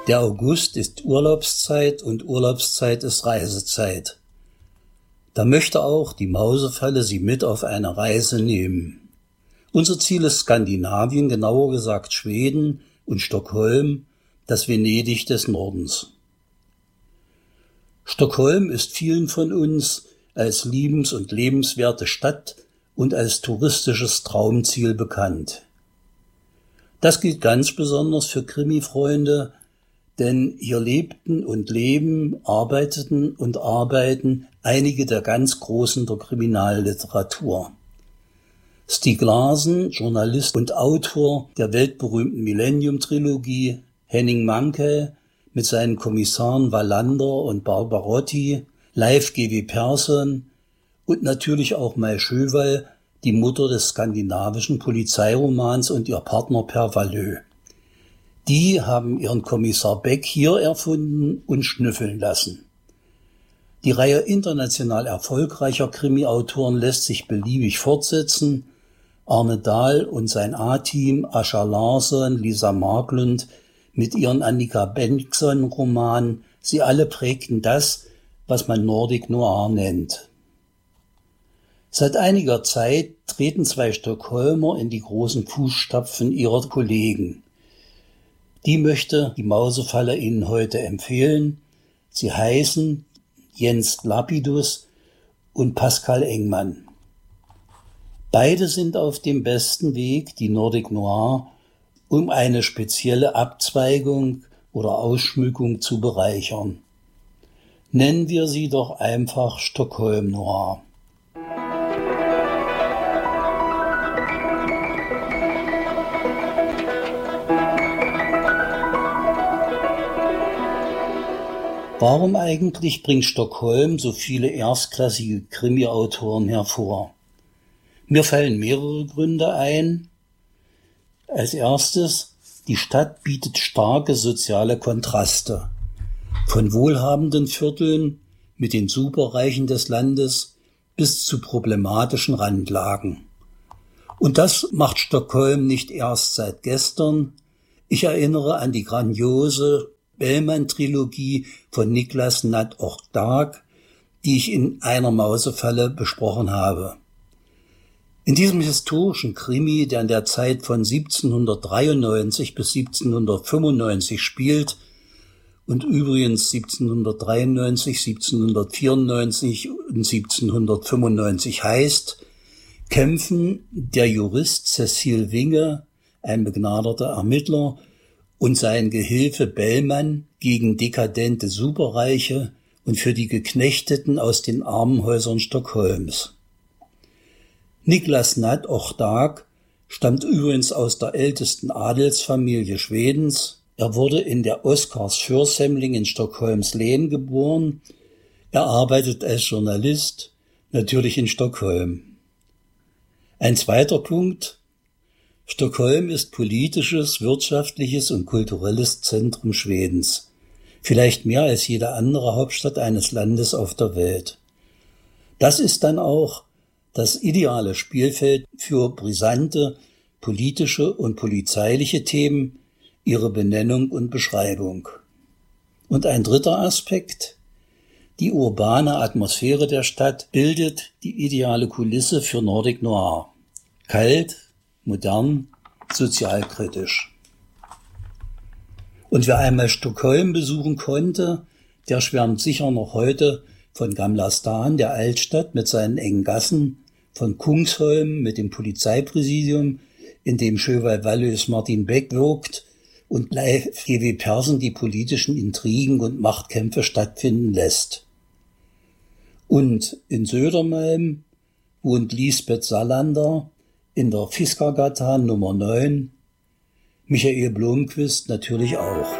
Der August ist Urlaubszeit und Urlaubszeit ist Reisezeit. Da möchte auch die Mausefalle Sie mit auf eine Reise nehmen. Unser Ziel ist Skandinavien, genauer gesagt Schweden und Stockholm, das Venedig des Nordens. Stockholm ist vielen von uns als liebens- und lebenswerte Stadt und als touristisches Traumziel bekannt. Das gilt ganz besonders für Krimi-Freunde, denn hier lebten und leben, arbeiteten und arbeiten einige der ganz Großen der Kriminalliteratur. Stieg Larsson, Journalist und Autor der weltberühmten Millennium-Trilogie, Henning Mankell mit seinen Kommissaren Wallander und Barbarotti, Leif G.W. Persson und natürlich auch Mai Sjöwall, die Mutter des skandinavischen Polizeiromans, und ihr Partner Per Wahlöö. Die haben ihren Kommissar Beck hier erfunden und schnüffeln lassen. Die Reihe international erfolgreicher Krimi-Autoren lässt sich beliebig fortsetzen. Arne Dahl und sein A-Team, Ascha Larsson, Lisa Marklund mit ihren Annika Bengtsson-Romanen, sie alle prägten das, was man Nordic Noir nennt. Seit einiger Zeit treten zwei Stockholmer in die großen Fußstapfen ihrer Kollegen. Die möchte die Mausefalle Ihnen heute empfehlen. Sie heißen Jens Lapidus und Pascal Engmann. Beide sind auf dem besten Weg, die Nordic Noir um eine spezielle Abzweigung oder Ausschmückung zu bereichern. Nennen wir sie doch einfach Stockholm Noir. Warum eigentlich bringt Stockholm so viele erstklassige Krimi-Autoren hervor? Mir fallen mehrere Gründe ein. Als erstes, die Stadt bietet starke soziale Kontraste. Von wohlhabenden Vierteln mit den Superreichen des Landes bis zu problematischen Randlagen. Und das macht Stockholm nicht erst seit gestern. Ich erinnere an die grandiose Bellman-Trilogie von Niklas Natt och Dag, die ich in einer Mausefalle besprochen habe. In diesem historischen Krimi, der in der Zeit von 1793 bis 1795 spielt und übrigens 1793, 1794 und 1795 heißt, kämpfen der Jurist Cecil Winge, ein begnadeter Ermittler, und sein Gehilfe Bellman gegen dekadente Superreiche und für die Geknechteten aus den Armenhäusern Stockholms. Niklas Natt och Dag stammt übrigens aus der ältesten Adelsfamilie Schwedens. Er wurde in der Oscarsförsämling in Stockholms Län geboren. Er arbeitet als Journalist, natürlich in Stockholm. Ein zweiter Punkt: Stockholm ist politisches, wirtschaftliches und kulturelles Zentrum Schwedens. Vielleicht mehr als jede andere Hauptstadt eines Landes auf der Welt. Das ist dann auch das ideale Spielfeld für brisante politische und polizeiliche Themen, ihre Benennung und Beschreibung. Und ein dritter Aspekt: die urbane Atmosphäre der Stadt bildet die ideale Kulisse für Nordic Noir. Kalt, modern, sozialkritisch. Und wer einmal Stockholm besuchen konnte, der schwärmt sicher noch heute von Gamla Stan, der Altstadt mit seinen engen Gassen, von Kungsholm mit dem Polizeipräsidium, in dem Sjöwall-Wahlöös Martin Beck wirkt und Leif G.W. Persson die politischen Intrigen und Machtkämpfe stattfinden lässt. Und in Södermalm wohnt Lisbeth Salander, in der Fiskargatan Nummer 9, Michael Blomqvist natürlich auch.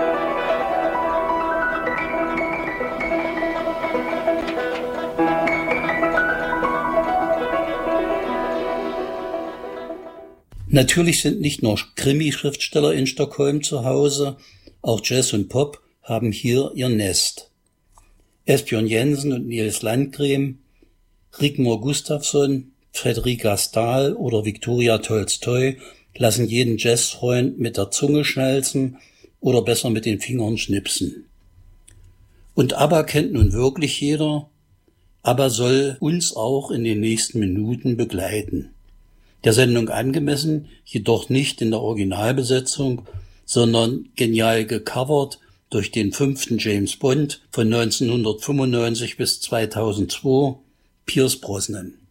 Natürlich sind nicht nur Krimi-Schriftsteller in Stockholm zu Hause, auch Jazz und Pop haben hier ihr Nest. Esbjörn Jensen und Nils Landgren, Rigmor Gustafsson, Fredrika Stahl oder Viktoria Tolstoi lassen jeden Jazzfreund mit der Zunge schnalzen oder besser mit den Fingern schnipsen. Und ABBA kennt nun wirklich jeder. ABBA soll uns auch in den nächsten Minuten begleiten. Der Sendung angemessen, jedoch nicht in der Originalbesetzung, sondern genial gecovert durch den 5. James Bond von 1995 bis 2002, Pierce Brosnan.